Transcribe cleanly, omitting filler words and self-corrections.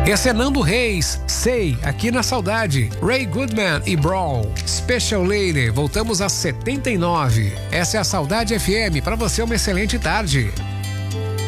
Esse é Nando Reis, Sei, aqui na Saudade. Ray Goodman e Brawl, Special Lady, voltamos a 79. Essa é a Saudade FM, para você uma excelente tarde.